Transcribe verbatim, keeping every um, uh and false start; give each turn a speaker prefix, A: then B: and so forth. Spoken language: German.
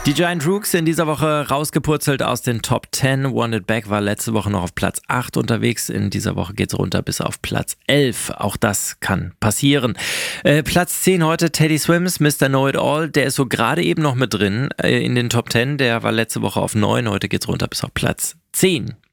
A: Die Giant Rooks in dieser Woche rausgepurzelt aus den Top zehn. Want It Back war letzte Woche noch auf Platz acht unterwegs. In dieser Woche geht's runter bis auf Platz elf. Auch das kann passieren. Äh, Platz zehn heute Teddy Swims, Mister Know It All. Der ist so gerade eben noch mit drin äh, in den Top zehn. Der war letzte Woche auf neun. Heute geht's runter bis auf Platz zehn.